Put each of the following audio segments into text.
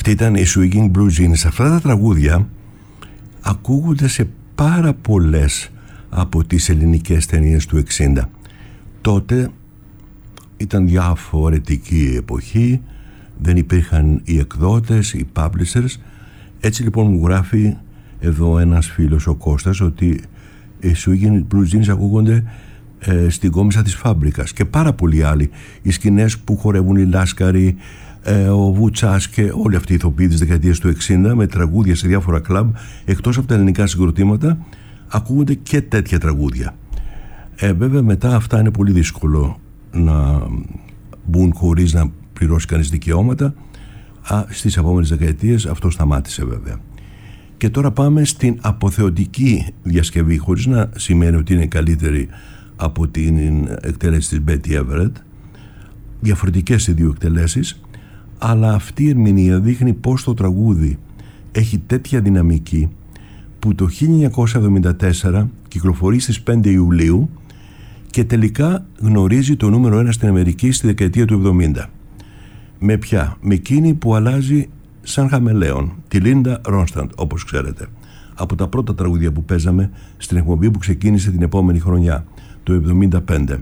Αυτή ήταν η Swinging Blue Jeans. Αυτά τα τραγούδια ακούγονται σε πάρα πολλές από τις ελληνικές ταινίες του 60. Τότε ήταν διαφορετική εποχή, δεν υπήρχαν οι εκδότες, οι publishers. Έτσι λοιπόν μου γράφει εδώ ένας φίλος, ο Κώστας, ότι οι Swinging Blue Jeans ακούγονται στην κόμισσα της Φάμπρικας και πάρα πολλοί άλλοι. Οι σκηνές που χορεύουν οι Λάσκαροι, ο Βουτσάς και όλοι αυτοί οι ηθοποιοί της δεκαετίας του 60 με τραγούδια σε διάφορα κλαμπ, εκτός από τα ελληνικά συγκροτήματα ακούγονται και τέτοια τραγούδια. Βέβαια μετά αυτά είναι πολύ δύσκολο να μπουν χωρίς να πληρώσει κανείς δικαιώματα. Στις επόμενες δεκαετίες αυτό σταμάτησε βέβαια. Και τώρα πάμε στην αποθεωτική διασκευή, χωρίς να σημαίνει ότι είναι καλύτερη από την εκτέλεση της Betty Everett. Διαφορετικές οι δύο εκτελέσεις, αλλά αυτή η ερμηνεία δείχνει πως το τραγούδι έχει τέτοια δυναμική που το 1974 κυκλοφορεί στις 5 Ιουλίου και τελικά γνωρίζει το νούμερο 1 στην Αμερική στη δεκαετία του 70. Με ποια? Με εκείνη που αλλάζει σαν χαμελέον, τη Λίντα Ρόνσταντ, όπως ξέρετε, από τα πρώτα τραγούδια που παίζαμε στην εκπομπή που ξεκίνησε την επόμενη χρονιά, το 75.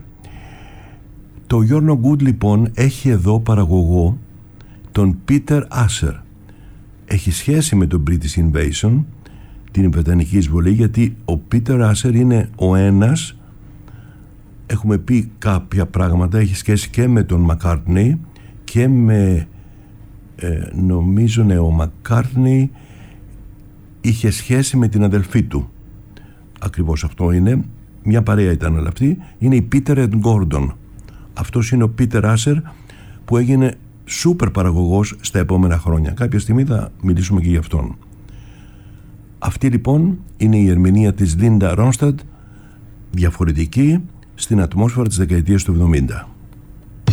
Το You're No Good λοιπόν έχει εδώ παραγωγό τον Peter Asher. Έχει σχέση με τον British Invasion, την Βρετανική εισβολή, γιατί ο Peter Asher είναι ο ένας, έχουμε πει κάποια πράγματα, έχει σχέση και με τον McCartney και με νομίζω ο McCartney είχε σχέση με την αδελφή του. Ακριβώς αυτό είναι, μια παρέα ήταν όλα αυτή. Είναι η Peter and Gordon. Αυτός είναι ο Peter Asher που έγινε σούπερ παραγωγός στα επόμενα χρόνια. Κάποια στιγμή θα μιλήσουμε και γι' αυτόν. Αυτή λοιπόν είναι η ερμηνεία της Linda Ronstadt, διαφορετική, στην ατμόσφαιρα της δεκαετίας του 70.